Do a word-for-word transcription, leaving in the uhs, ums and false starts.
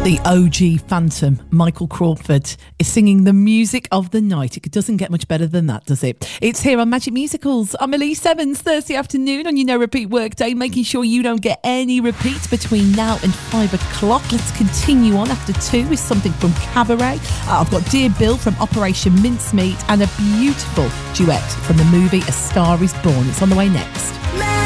The O G Phantom, Michael Crawford, is singing the music of the night. It doesn't get much better than that, does it? It's here on Magic Musicals. I'm Elise Evans, Thursday afternoon on your No Repeat Workday, making sure you don't get any repeats between now and five o'clock. Let's continue on after two with something from Cabaret. Uh, I've got Dear Bill from Operation Mincemeat and a beautiful duet from the movie A Star Is Born. It's on the way next.